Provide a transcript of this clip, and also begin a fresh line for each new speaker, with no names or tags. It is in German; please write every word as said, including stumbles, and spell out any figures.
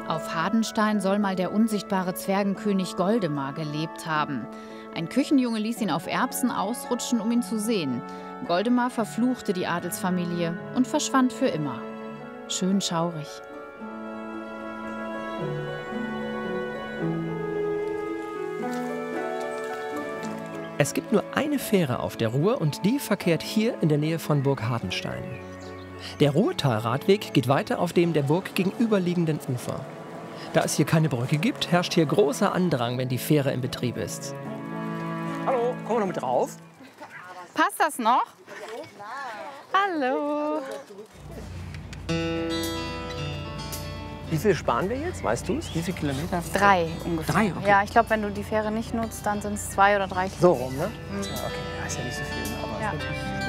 Auf Hardenstein soll mal der unsichtbare Zwergenkönig Goldemar gelebt haben. Ein Küchenjunge ließ ihn auf Erbsen ausrutschen, um ihn zu sehen. Goldemar verfluchte die Adelsfamilie und verschwand für immer. Schön schaurig.
Es gibt nur eine Fähre auf der Ruhr und die verkehrt hier in der Nähe von Burg Hardenstein. Der Ruhrtalradweg geht weiter auf dem der Burg gegenüberliegenden Ufer. Da es hier keine Brücke gibt, herrscht hier großer Andrang, wenn die Fähre in Betrieb ist.
Hallo, kommen wir noch mit drauf?
Passt das noch? Hallo.
Wie viel sparen wir jetzt? Weißt du es? Wie viele Kilometer?
Drei ungefähr.
Drei, okay.
Ja, ich glaube, wenn du die Fähre nicht nutzt, dann sind es zwei oder drei
So
Kilometer.
rum, ne? Mhm. Ja, okay, ja, ist ja nicht so viel, aber
Ja.
ist natürlich